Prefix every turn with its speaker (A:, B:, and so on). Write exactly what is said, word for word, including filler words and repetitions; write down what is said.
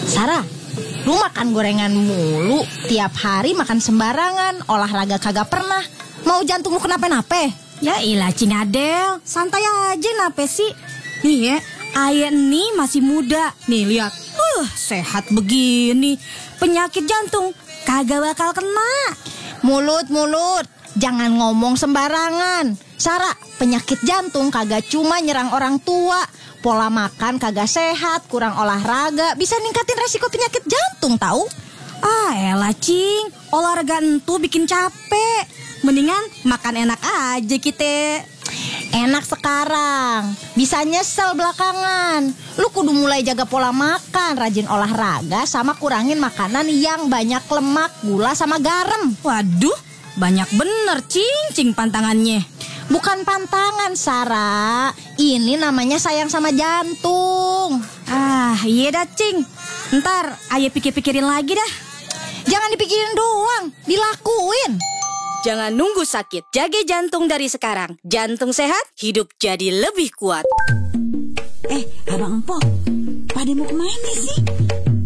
A: Sarah, lu makan gorengan mulu, tiap hari makan sembarangan, olahraga kagak pernah. Mau jantung lu kenapa-nape?
B: Ya ilah Cing Adel, santai aja nape sih. Nih ya, ayah ini masih muda. Nih lihat, uh, sehat begini. Penyakit jantung kagak bakal kena.
A: Mulut-mulut, jangan ngomong sembarangan. Sarah, penyakit jantung kagak cuma nyerang orang tua. Pola makan kagak sehat, kurang olahraga, bisa ningkatin resiko penyakit jantung tahu?
B: Ah elah Cing, olahraga entu bikin capek. Mendingan makan enak aja kita.
A: Enak sekarang, bisa nyesel belakangan. Lu kudu mulai jaga pola makan, rajin olahraga, sama kurangin makanan yang banyak lemak, gula, sama garam.
B: Waduh, banyak bener Cing, Cing pantangannya.
A: Bukan pantangan Sarah, ini namanya sayang sama jantung.
B: Ah iya dah Cing, ntar ayah pikir-pikirin lagi dah.
A: Jangan dipikirin doang, dilakuin.
B: Jangan nunggu sakit, jaga jantung dari sekarang. Jantung sehat, hidup jadi lebih kuat.
C: Eh, Abang Empok, pada mau kemana sih?